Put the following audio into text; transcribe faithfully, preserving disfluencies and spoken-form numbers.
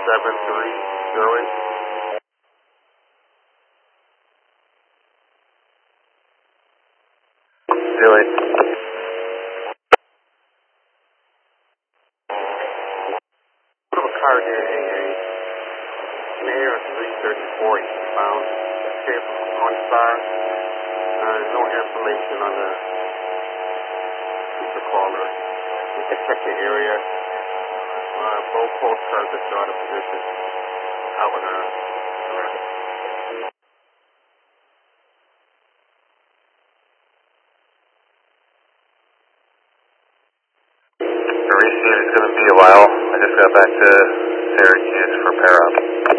seven three zero eight. Zero eight. Put a car near A A. In the air three thirty-four eastbound. Came from One Star. Uh, no information on the super caller. You can check the area. Uh, both postcards are still out of position. I would, uh, arrest. The receive is going to be a while. I just got back to Syracuse for pair up.